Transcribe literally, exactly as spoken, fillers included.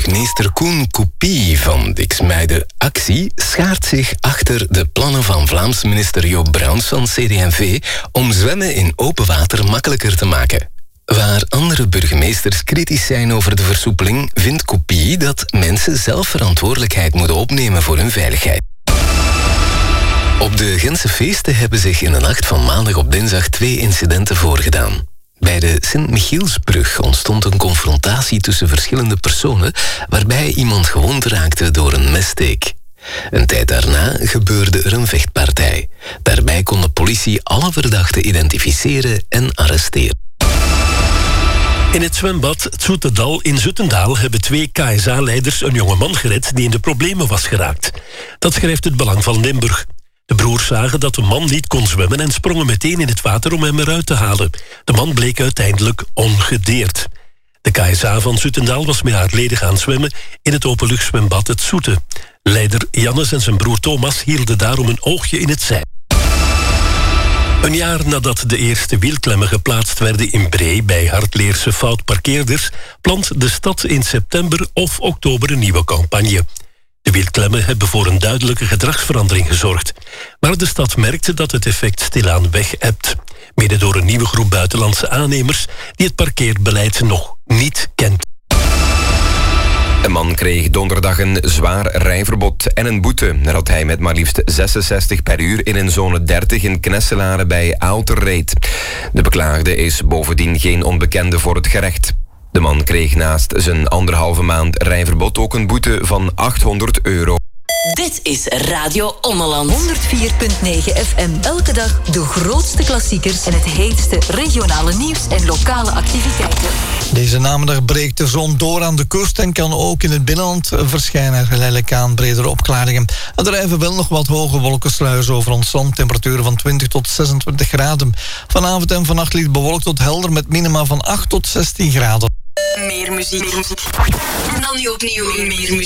Burgemeester Koen Coupy van Dixmuiden Actie schaart zich achter de plannen van Vlaams minister Joop Bruins van C D en V om zwemmen in open water makkelijker te maken. Waar andere burgemeesters kritisch zijn over de versoepeling, vindt Coupy dat mensen zelf verantwoordelijkheid moeten opnemen voor hun veiligheid. Op de Gentse feesten hebben zich in de nacht van maandag op dinsdag twee incidenten voorgedaan. Bij de Sint-Michielsbrug ontstond een confrontatie tussen verschillende personen, waarbij iemand gewond raakte door een messteek. Een tijd daarna gebeurde er een vechtpartij. Daarbij kon de politie alle verdachten identificeren en arresteren. In het zwembad Het Zoete Dal in Zuttendaal hebben twee K S A-leiders een jonge man gered die in de problemen was geraakt. Dat schrijft het Belang van Limburg. De broers zagen dat de man niet kon zwemmen en sprongen meteen in het water om hem eruit te halen. De man bleek uiteindelijk ongedeerd. De K S A van Zuttendaal was met haar leden gaan zwemmen in het openluchtzwembad Het Zoete. Leider Jannes en zijn broer Thomas hielden daarom een oogje in het zeil. Een jaar nadat de eerste wielklemmen geplaatst werden in Bree bij Hartleerse foutparkeerders, plant de stad in september of oktober een nieuwe campagne. De wielklemmen hebben voor een duidelijke gedragsverandering gezorgd. Maar de stad merkte dat het effect stilaan weg-ebt. Mede door een nieuwe groep buitenlandse aannemers die het parkeerbeleid nog niet kent. Een man kreeg donderdag een zwaar rijverbod en een boete nadat hij met maar liefst zesenzestig per uur in een zone dertig in Knesselare bij Aalter reed. De beklaagde is bovendien geen onbekende voor het gerecht. De man kreeg naast zijn anderhalve maand rijverbod ook een boete van achthonderd euro. Dit is Radio Ommeland. honderd vier komma negen F M. Elke dag de grootste klassiekers en het heetste regionale nieuws en lokale activiteiten. Deze namiddag breekt de zon door aan de kust en kan ook in het binnenland verschijnen. Geleidelijk aan bredere opklaringen. Er drijven wel nog wat hoge wolkensluiers over ons land. Temperaturen van twintig tot zesentwintig graden. Vanavond en vannacht licht bewolkt tot helder met minima van acht tot zestien graden. Meer muziek. Meer muziek. En dan nu opnieuw meer muziek.